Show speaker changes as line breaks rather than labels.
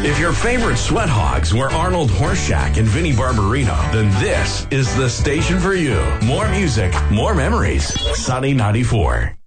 If your favorite sweat hogs were Arnold Horseshack and Vinnie Barbarino, then this is the station for you. More music, more memories. Sunny 94.